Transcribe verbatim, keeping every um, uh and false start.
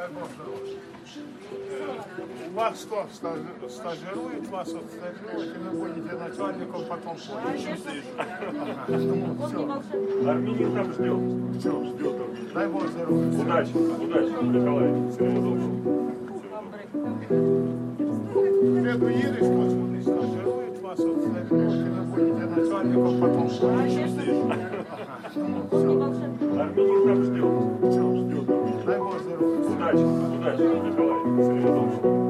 Дай Бог здоров'я. У вас что, стаж- стажируют, вас вот стажируют, и вы будете начальником, потом поедете. Все, Армянин там ждет. все, Ждет армянин. дай Бог здоровья. Удачи, удачи, Николай. Всего доброго. Ты приедешь, вот вони стажирують, вас вот стажирують, и вы будете начальником, потом поедете. Армянин там ждет. Все, Ждет армянин. дай Бог здоровья. Удачи, удачи, Николай. Всего доброго.